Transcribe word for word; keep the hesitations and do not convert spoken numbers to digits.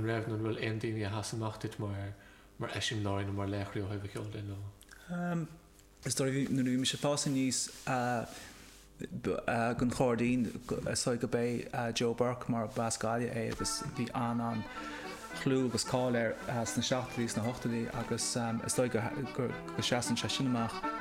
an raibh nó bhfuil aon daoine a hasamachtait mar mar eisiim náin mar leithriú ha bh ceol den nó. Um, is dóibh nu bhí me sé fásan níos gon chóirdín só go bé Joe Burke mar Bascalia é agus bhí an an chlú agus cáil ar sna seachtaí na hochtaí agus is dóid go seaan se sin amach